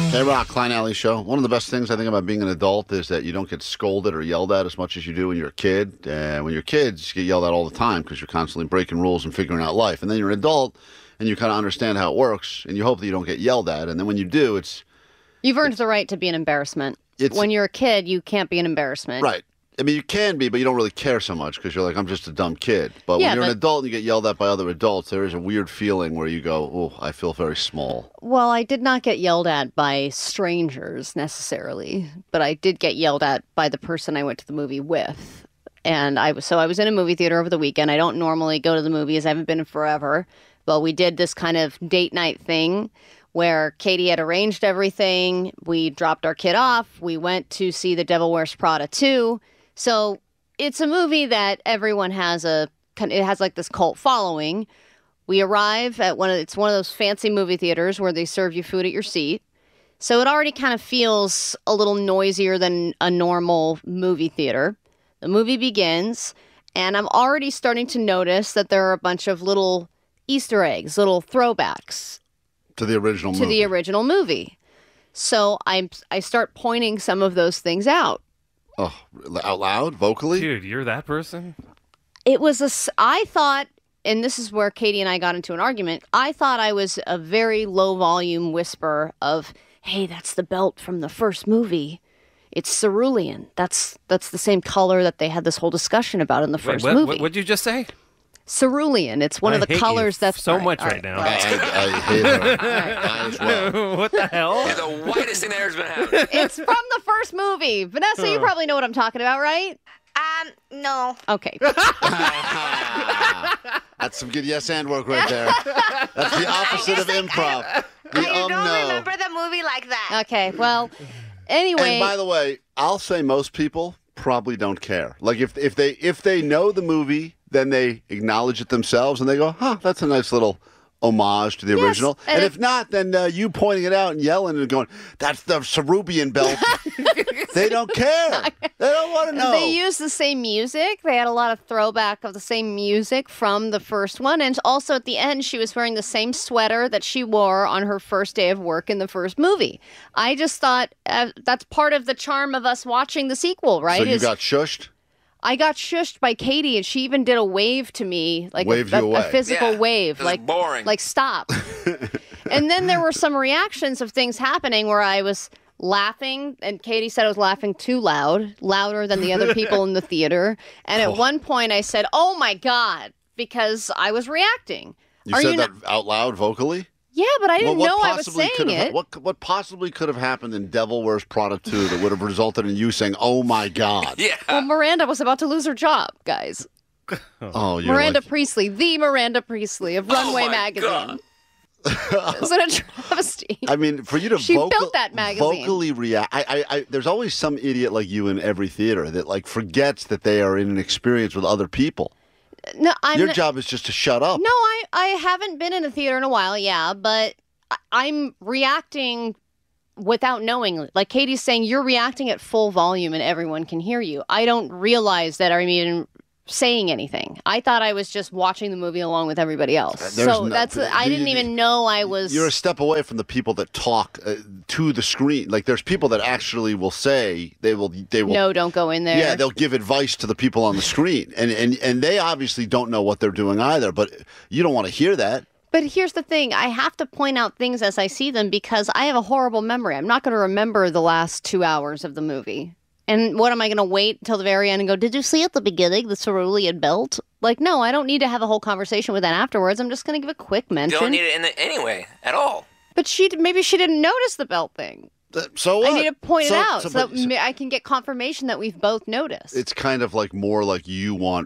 K-Rock, Klein Alley Show. One of the best things I think about being an adult is that you don't get scolded or yelled at as much as you do when you're a kid. When you're kids, you get yelled at all the time because you're constantly breaking rules and figuring out life. And then you're an adult, and you kind of understand how it works, and you hope that you don't get yelled at. And then when you do, You've earned the right to be an embarrassment. When you're a kid, you can't be an embarrassment. Right. I mean, you can be, but you don't really care so much because you're like, I'm just a dumb kid. But when you're an adult and you get yelled at by other adults, there is a weird feeling where you go, oh, I feel very small. Well, I did not get yelled at by strangers necessarily, but I did get yelled at by the person I went to the movie with. And I was in a movie theater over the weekend. I don't normally go to the movies. I haven't been in forever. But we did this kind of date night thing where Katie had arranged everything. We dropped our kid off. We went to see The Devil Wears Prada 2. So it's a movie that everyone has it has like this cult following. We arrive at it's one of those fancy movie theaters where they serve you food at your seat. So it already kind of feels a little noisier than a normal movie theater. The movie begins, and I'm already starting to notice that there are a bunch of little Easter eggs, little throwbacks. To the original movie. So I start pointing some of those things out. Oh, out loud, vocally? Dude, you're that person? I thought, and this is where Katie and I got into an argument, I thought I was a very low volume whisper of, hey, that's the belt from the first movie. It's cerulean. That's the same color that they had this whole discussion about in the first movie. What'd you just say? Cerulean. It's one of the colors that's so much right now. I hate her. I as well. What the hell? You're the whitest thing that has been happening. It's from the first movie. Vanessa, you probably know what I'm talking about, right? No. Okay. That's some good yes and work right there. That's the opposite of improv. I don't remember the movie like that. Okay, well, anyway. And by the way, I'll say most people probably don't care. Like if they know the movie, then they acknowledge it themselves and they go, huh, that's a nice little homage to the original. And if not, then you pointing it out and yelling and going, that's the Cerulean belt. They don't care. They don't want to know. They used the same music. They had a lot of throwback of the same music from the first one. And also at the end, she was wearing the same sweater that she wore on her first day of work in the first movie. I just thought that's part of the charm of us watching the sequel, right? So you got shushed? I got shushed by Katie, and she even did a wave to me, like a physical wave, like boring, like stop. And then there were some reactions of things happening where I was laughing, and Katie said I was laughing too loud, louder than the other people in the theater. And at one point, I said, "Oh my God," because I was reacting. You said that out loud, vocally? Yeah, but I didn't know I was saying it. What possibly could have happened in Devil Wears Prada 2 that would have resulted in you saying, oh, my God? Yeah. Well, Miranda was about to lose her job, guys. Oh, Miranda Priestley, the Miranda Priestley of Runway Magazine. Is it a travesty? I mean, for you to built that magazine. Vocally react. There's always some idiot like you in every theater that like forgets that they are in an experience with other people. No, your job is just to shut up. No, I haven't been in a theater in a while, yeah, but I'm reacting without knowing. Like Katie's saying, you're reacting at full volume and everyone can hear you. I don't realize that I'm even saying anything. I thought I was just watching the movie along with everybody else. I didn't even know I was. You're a step away from the people that talk to the screen. Like there's people that actually will say they will. No, don't go in there. Yeah, they'll give advice to the people on the screen, and they obviously don't know what they're doing either. But you don't want to hear that. But here's the thing. I have to point out things as I see them because I have a horrible memory. I'm not going to remember the last 2 hours of the movie. And what am I going to wait until the very end and go, did you see at the beginning the cerulean belt? Like, no, I don't need to have a whole conversation with that afterwards. I'm just going to give a quick mention. You don't need it anyway, at all. But maybe she didn't notice the belt thing. So what? I need to point it out so I can get confirmation that we've both noticed. It's kind of like more like you want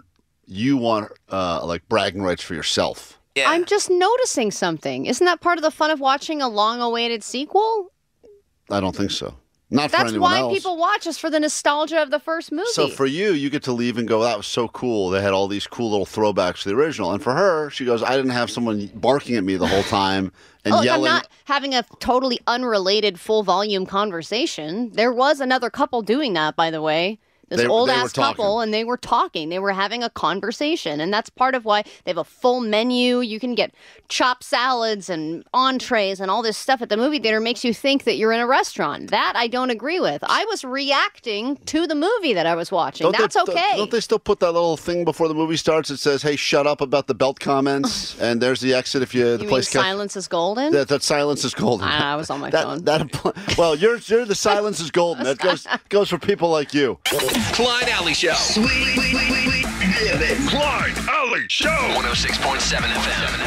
like bragging rights for yourself. Yeah. I'm just noticing something. Isn't that part of the fun of watching a long-awaited sequel? I don't think so. Not for That's anyone why else. People watch us for the nostalgia of the first movie. So for you get to leave and go, that was so cool. They had all these cool little throwbacks to the original. And for her, she goes, I didn't have someone barking at me the whole time and yelling. I'm not having a totally unrelated full volume conversation. There was another couple doing that, by the way. This old-ass couple, and they were talking. They were having a conversation, and that's part of why they have a full menu. You can get chopped salads and entrees and all this stuff at the movie theater. Makes you think that you're in a restaurant. That I don't agree with. I was reacting to the movie that I was watching. That's okay. Don't they still put that little thing before the movie starts that says, hey, shut up about the belt comments, and there's the exit if the place... silence is golden? That silence is golden. I was on my phone. Well, you're the silence is golden. That goes for people like you. Klein Alley Show. Sweet. Klein Alley Show. 106.7 FM.